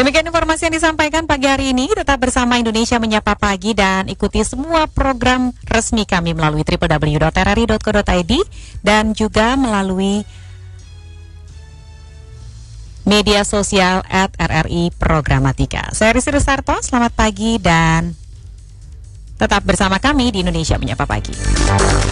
Demikian informasi yang disampaikan pagi hari ini. Tetap bersama Indonesia Menyapa Pagi dan ikuti semua program resmi kami melalui www.rri.co.id dan juga melalui media sosial @RRI Programatika. Saya Rizky Rusarto, selamat pagi dan tetap bersama kami di Indonesia Menyapa Pagi.